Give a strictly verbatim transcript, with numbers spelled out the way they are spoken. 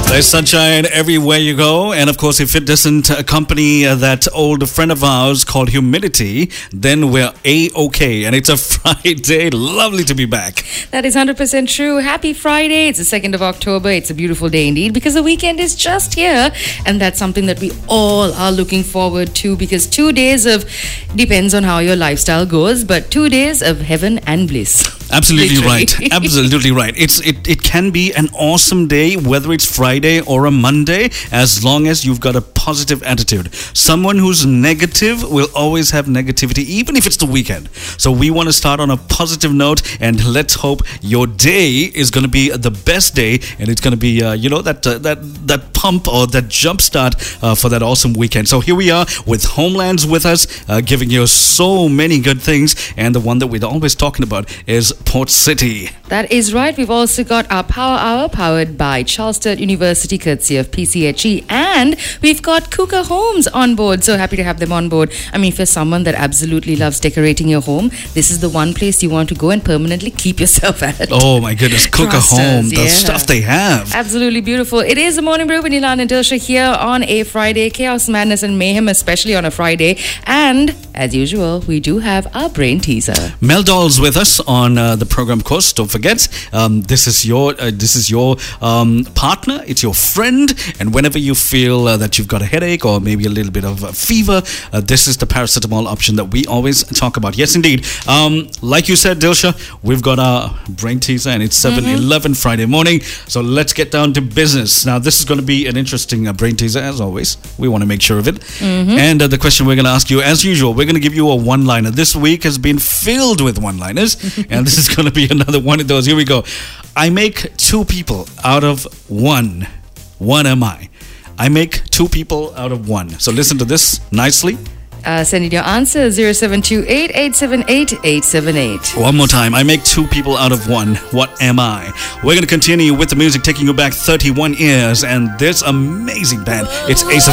There's sunshine everywhere you go. And of course, if it doesn't accompany uh, that old friend of ours called humidity, then we're A-okay. And it's a Friday. Lovely to be back. That is one hundred percent true. Happy Friday. It's the second of October. It's a beautiful day indeed because the weekend is just here. And that's something that we all are looking forward to because two days of, depends on how your lifestyle goes, but two days of heaven and bliss. Absolutely Literally. right. Absolutely right. It's it, it can be an awesome day, whether it's Friday or a Monday, as long as you've got a positive attitude. Someone who's negative will always have negativity, even if it's the weekend. So we want to start on a positive note, and let's hope your day is going to be the best day, and it's going to be, uh, you know, that uh, that that pump or that jump start uh, for that awesome weekend. So here we are with Homelands with us, uh, giving you so many good things, and the one that we're always talking about is Port City. That is right. We've also got our Power Hour powered by Charles Sturt University, courtesy of P C H E. And we've got Kuka Homes on board. So happy to have them on board. I mean, for someone that absolutely loves decorating your home, this is the one place you want to go and permanently keep yourself at. Oh my goodness, Kuka Trust Home, us, the yeah. stuff they have. Absolutely beautiful. It is the Morning Brew with Nilan and Dilsha here on a Friday. Chaos, madness and mayhem, especially on a Friday. And as usual, we do have our brain teaser. Mel Doll's with us on uh, the program course. Don't forget, um, this is your uh, this is your um, partner. It's your friend. And whenever you feel uh, that you've got a headache or maybe a little bit of a fever, uh, this is the paracetamol option that we always talk about. Yes, indeed. Um, like you said, Dilsha, we've got our brain teaser, and it's seven eleven mm-hmm. Friday morning. So let's get down to business. Now, this is going to be an interesting uh, brain teaser, as always. We want to make sure of it. Mm-hmm. And uh, the question we're going to ask you, as usual, we're going to give you a one-liner. This week has been filled with one-liners, and this is going to be another one of those. Here we go. I make two people out of one. One am I. I make two people out of one. So listen to this nicely. Uh, send in your answer, zero seven two eight, eight seven eight, eight seven eight. One more time. I make two people out of one. What am I? We're going to continue with the music, taking you back thirty-one years, and this amazing band. It's Ace of